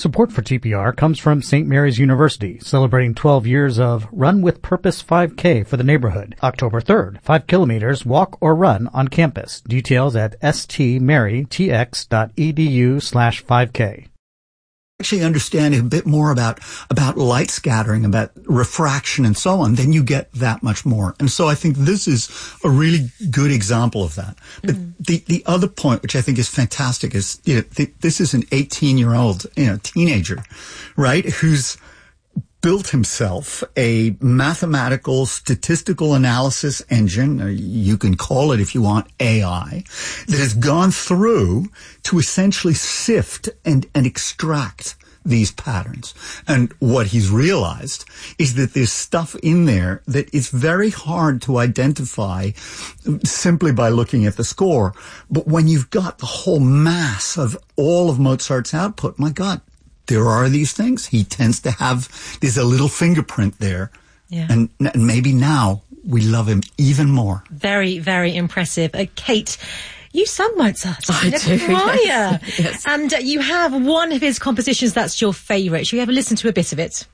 Support for TPR comes from St. Mary's University, celebrating 12 years of Run with Purpose 5K for the neighborhood. October 3rd, 5 kilometers, walk or run on campus. Details at stmarytx.edu/5K. Actually understand a bit more about light scattering, about refraction and so on, then you get that much more. And so I think this is a really good example of that. But the other point, which I think is fantastic, is, this is an 18-year-old, teenager, right, who's built himself a mathematical statistical analysis engine, or you can call it, if you want, AI, that has gone through to essentially sift and extract these patterns. And what he's realized is that there's stuff in there that is very hard to identify simply by looking at the score. But when you've got the whole mass of all of Mozart's output, my God, there are these things. He tends to have, there's a little fingerprint there. Yeah. And maybe now we love him even more. Very, very impressive. Kate, you sung Mozart. I do, choir. yes. And you have one of his compositions that's your favourite. Should we have a listen to a bit of it?